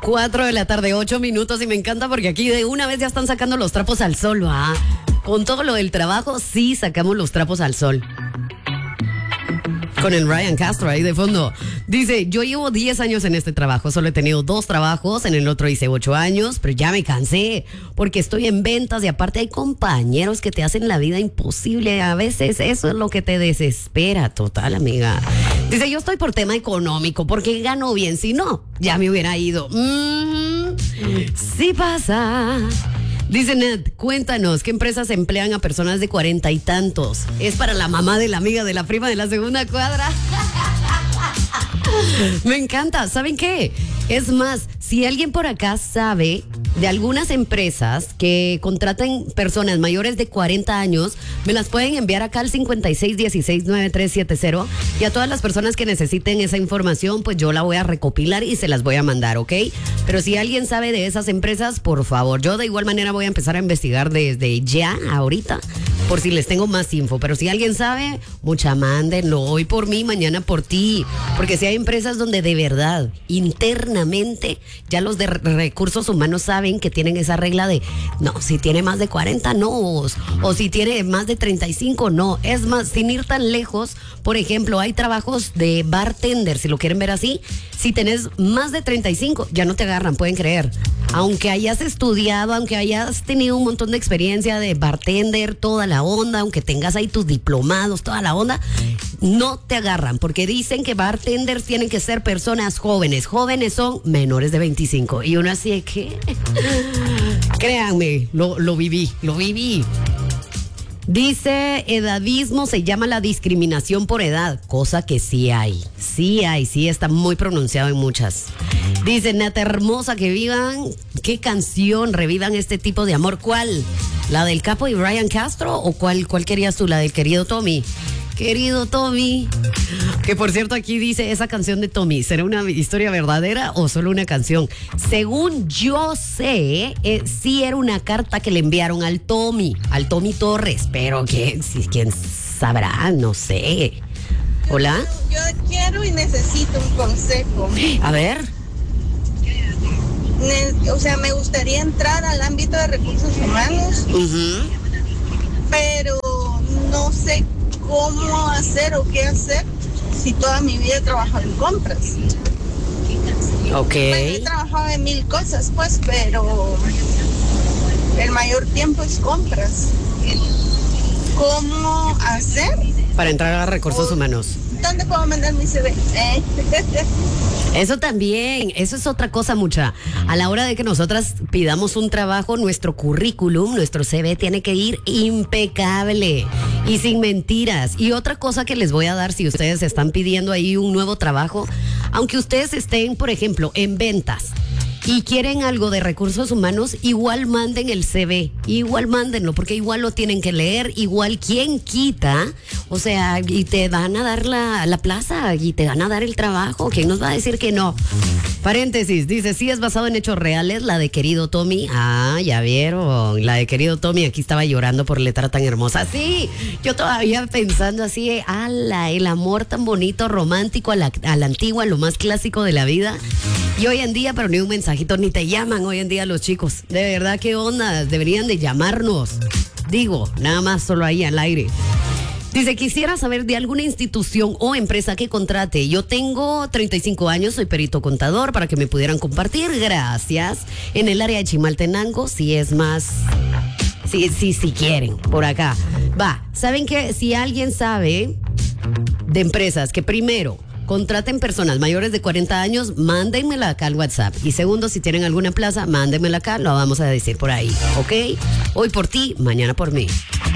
4 de la tarde, 8 minutos, y me encanta porque aquí de una vez ya están sacando los trapos al sol, ¿va? Con todo lo del trabajo, sí sacamos los trapos al sol. Con el Ryan Castro ahí de fondo. Dice, yo llevo 10 años en este trabajo, solo he tenido 2 trabajos, en el otro hice 8 años, pero ya me cansé porque estoy en ventas y aparte hay compañeros que te hacen la vida imposible. A veces eso es lo que te desespera, total, amiga. Dice, yo estoy por tema económico, porque gano bien, si no, ya me hubiera ido. Sí pasa. Dice Ned, cuéntanos, ¿qué empresas emplean a personas de 40 y tantos? Es para la mamá de la amiga de la prima de la segunda cuadra. Me encanta, ¿saben qué? Es más, si alguien por acá sabe de algunas empresas que contratan personas mayores de 40 años, me las pueden enviar acá al 56169370 y a todas las personas que necesiten esa información, pues yo la voy a recopilar y se las voy a mandar, ¿ok? Pero si alguien sabe de esas empresas, por favor, yo de igual manera voy a empezar a investigar desde ya, ahorita, por si les tengo más info. Pero si alguien sabe, mucha mándenlo, hoy por mí, mañana por ti, porque si hay empresas donde de verdad, internamente, ya los de recursos humanos saben que tienen esa regla de, no, si tiene más de 40, no, o si tiene más de 35, no. Es más, sin ir tan lejos, por ejemplo, hay trabajos de bartender, si lo quieren ver así, si tenés más de 35, ya no te agarran, pueden creer. Aunque hayas estudiado, aunque hayas tenido un montón de experiencia de bartender, toda la onda, aunque tengas ahí tus diplomados, toda la onda, no te agarran, porque dicen que bartenders tienen que ser personas jóvenes. Jóvenes son menores de 25. Y uno así de que, créanme, lo viví. Dice, edadismo se llama la discriminación por edad, cosa que sí está muy pronunciado en muchas. Dice, Nata hermosa, que vivan, ¿qué canción revivan este tipo de amor? ¿Cuál? ¿La del Capo y Ryan Castro o cuál querías tú? ¿La del querido Tommy? Querido Tommy, que por cierto aquí dice esa canción de Tommy, ¿será una historia verdadera o solo una canción? Según yo sé, sí era una carta que le enviaron al Tommy Torres, pero quién sabrá, no sé. ¿Hola? Yo quiero y necesito un consejo. A ver. O sea, me gustaría entrar al ámbito de recursos humanos, pero no sé cómo hacer o qué hacer si toda mi vida he trabajado en compras. Ok. Bueno, he trabajado en 1000 cosas, pues, pero el mayor tiempo es compras. ¿Cómo hacer? Para entrar a recursos humanos. ¿Dónde puedo mandar mi CV? Eso también, eso es otra cosa, mucha. A la hora de que nosotras pidamos un trabajo, nuestro currículum, nuestro CV tiene que ir impecable y sin mentiras. Y otra cosa que les voy a dar, si ustedes están pidiendo ahí un nuevo trabajo, aunque ustedes estén, por ejemplo, en ventas y quieren algo de recursos humanos, igual manden el CV, igual mándenlo, porque igual lo tienen que leer, igual quien quita, o sea, y te van a dar la plaza y te van a dar el trabajo. ¿Quién nos va a decir que no? Paréntesis, dice, sí es basado en hechos reales, la de querido Tommy. Ah, ya vieron, la de querido Tommy, aquí estaba llorando por letra tan hermosa. Sí, yo todavía pensando así, ala, el amor tan bonito, romántico, a la antigua, lo más clásico de la vida. Y hoy en día, pero ni un mensajito, ni te llaman hoy en día los chicos. De verdad, ¿qué onda? Deberían de llamarnos. Digo, nada más solo ahí al aire. Dice, quisiera saber de alguna institución o empresa que contrate. Yo tengo 35 años, soy perito contador, para que me pudieran compartir. Gracias. En el área de Chimaltenango, si es más... Si quieren, por acá. Va, ¿saben qué? Si alguien sabe de empresas que primero contraten personas mayores de 40 años, mándenmela acá al WhatsApp. Y segundo, si tienen alguna plaza, mándenmela acá, lo vamos a decir por ahí, ¿ok? Hoy por ti, mañana por mí.